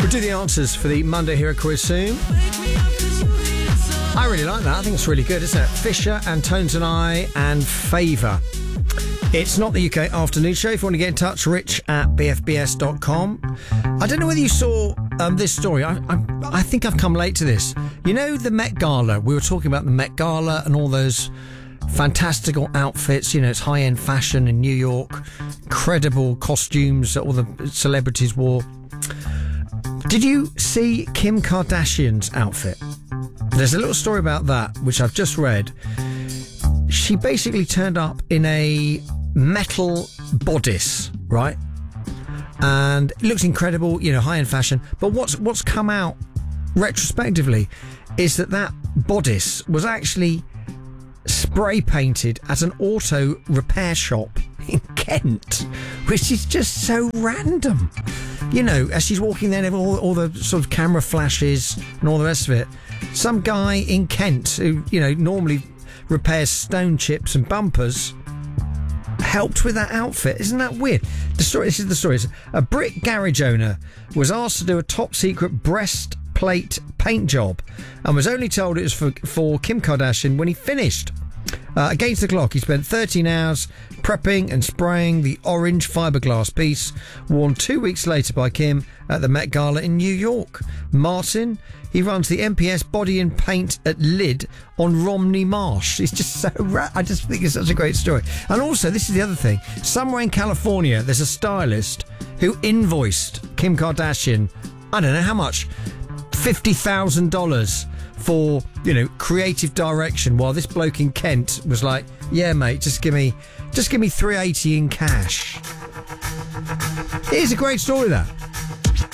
We'll do the answers for the Monday Hero Quiz soon. I really like that. I think it's really good, isn't it? Fisher and Tones and I and Favour. It's not the UK afternoon show. If you want to get in touch, rich@bfbs.com. I don't know whether you saw this story. I think I've come late to this. You know the Met Gala? We were talking about the Met Gala and all those fantastical outfits. You know, it's high-end fashion in New York. Incredible costumes that all the celebrities wore. Did you see Kim Kardashian's outfit? There's a little story about that, which I've just read. She basically turned up in a metal bodice, right? And it looks incredible, you know, high-end fashion. But what's come out retrospectively is that bodice was actually spray painted at an auto repair shop in Kent, which is just so random. You know, as she's walking there, all the sort of camera flashes and all the rest of it. Some guy in Kent who, you know, normally repairs stone chips and bumpers helped with that outfit. Isn't that weird? This is the story. A brick garage owner was asked to do a top secret breastplate paint job and was only told it was for Kim Kardashian when he finished. Against the clock, he spent 13 hours prepping and spraying the orange fiberglass piece worn 2 weeks later by Kim at the Met Gala in New York. Martin, he runs the MPS Body and Paint at Lid on Romney Marsh. It's just so I just think it's such a great story. And also, this is the other thing. Somewhere in California, there's a stylist who invoiced Kim Kardashian, I don't know how much, $50,000 for, you know, creative direction, while this bloke in Kent was like, yeah, mate, just give me $380 in cash. It is a great story, that.